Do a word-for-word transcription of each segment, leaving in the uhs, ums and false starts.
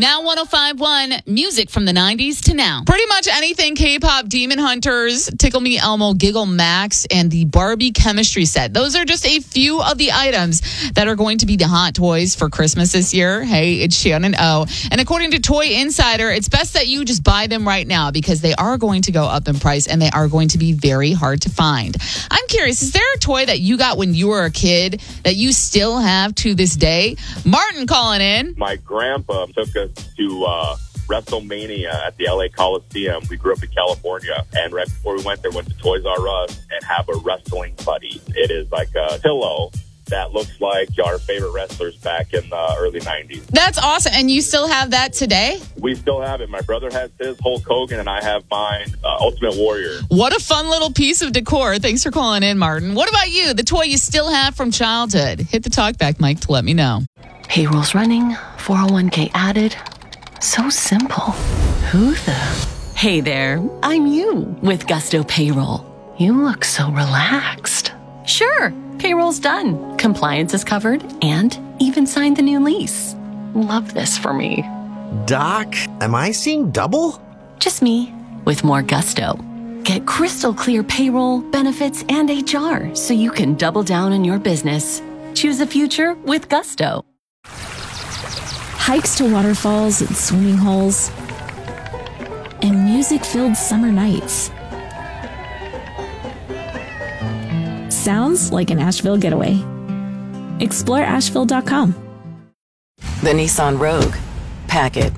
Now one oh five point one, music from the nineties to now. Pretty much anything K-pop, Demon Hunters, Tickle Me Elmo, Giggle Max, and the Barbie chemistry set. Those are just a few of the items that are going to be the hot toys for Christmas this year. Hey, it's Shannon O. And according to Toy Insider, it's best that you just buy them right now because they are going to go up in price and they are going to be very hard to find. I'm curious, is there a toy that you got when you were a kid that you still have to this day? Martin calling in. My grandpa took us to uh, WrestleMania at the L A Coliseum. We grew up in California, and right before we went there, went to Toys R Us and have a wrestling buddy. It is like a pillow that looks like our favorite wrestlers back in the early nineties. That's awesome. And you still have that today? We still have it. My brother has his, Hulk Hogan, and I have mine, uh, Ultimate Warrior. What a fun little piece of decor. Thanks for calling in, Martin. What about you? The toy you still have from childhood? Hit the talkback mic to let me know. Payroll's running, four oh one k added. So simple. Who the? Hey there, I'm you with Gusto Payroll. You look so relaxed. Sure, payroll's done. Compliance is covered and even signed the new lease. Love this for me. Doc, am I seeing double? Just me with more gusto. Get crystal clear payroll, benefits, and H R so you can double down on your business. Choose a future with Gusto. Hikes to waterfalls and swimming holes, and music-filled summer nights. Sounds like an Asheville getaway. Explore Asheville dot com. The Nissan Rogue. Pack it.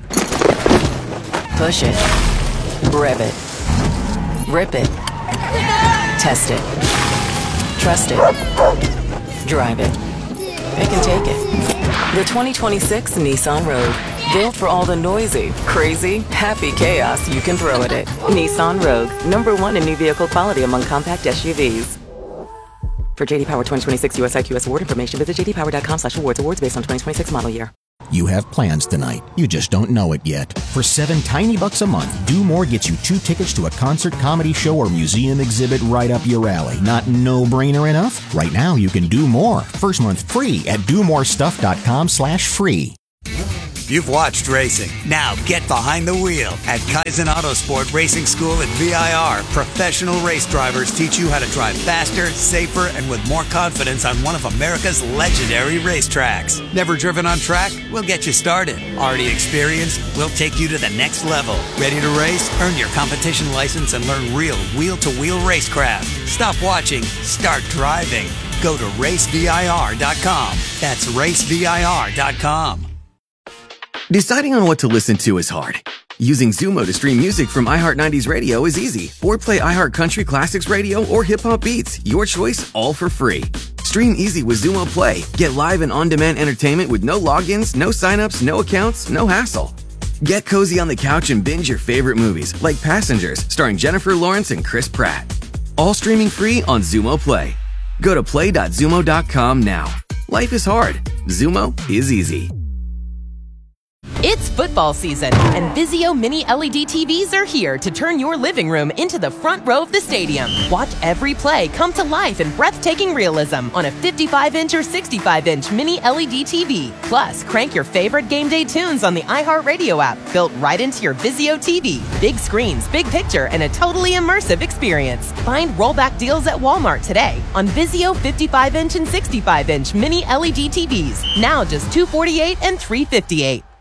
Push it. Rev it. Rip it. Test it. Trust it. Drive it. It can take it. The twenty twenty-six Nissan Rogue. Built for all the noisy, crazy, happy chaos you can throw at it. Nissan Rogue. Number one in new vehicle quality among compact S U Vs. For J D Power twenty twenty-six U S I Q S award information, visit j d power dot com slash awards. Awards based on twenty twenty-six model year. You have plans tonight. You just don't know it yet. For seven tiny bucks a month, Do More gets you two tickets to a concert, comedy show, or museum exhibit right up your alley. Not no-brainer enough? Right now, you can do more. First month free at do more stuff dot com slash free. You've watched racing. Now get behind the wheel. At Kaizen Autosport Racing School at V I R, professional race drivers teach you how to drive faster, safer, and with more confidence on one of America's legendary racetracks. Never driven on track? We'll get you started. Already experienced? We'll take you to the next level. Ready to race? Earn your competition license and learn real wheel-to-wheel racecraft. Stop watching. Start driving. Go to race V I R dot com. That's race V I R dot com. Deciding on what to listen to is hard. Using Zumo to stream music from iHeart nineties Radio is easy. Or play iHeart Country Classics Radio or Hip Hop Beats. Your choice, all for free. Stream easy with Zumo Play. Get live and on-demand entertainment with no logins, no signups, no accounts, no hassle. Get cozy on the couch and binge your favorite movies, like Passengers, starring Jennifer Lawrence and Chris Pratt. All streaming free on Zumo Play. Go to play dot zumo dot com now. Life is hard. Zumo is easy. It's football season, and Vizio Mini L E D T Vs are here to turn your living room into the front row of the stadium. Watch every play come to life in breathtaking realism on a fifty-five inch or sixty-five inch Mini L E D T V. Plus, crank your favorite game day tunes on the iHeartRadio app, built right into your Vizio T V. Big screens, big picture, and a totally immersive experience. Find rollback deals at Walmart today on Vizio fifty-five inch and sixty-five inch Mini L E D T Vs. Now just two hundred forty-eight dollars and three hundred fifty-eight dollars.